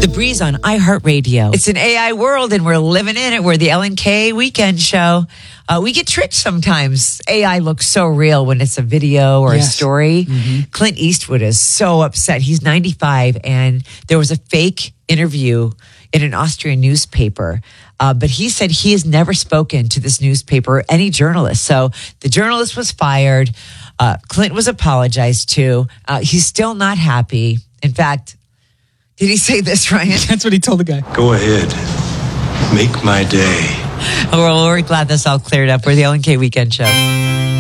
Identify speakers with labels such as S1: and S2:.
S1: The Breeze on iHeartRadio. It's an AI world and we're living in it. We're the Ellen K Weekend Show. We get tricked sometimes. AI looks so real when it's a video or a story. Mm-hmm. Clint Eastwood is so upset. He's 95 and there was a fake interview in an Austrian newspaper. But he said he has never spoken to this newspaper or any journalist. So the journalist was fired. Clint was apologized to. He's still not happy. In fact, did he say this, Ryan?
S2: That's what he told the guy.
S3: Go ahead. Make my day.
S1: Well, we're glad this all cleared up. We're the Ellen K Weekend Show.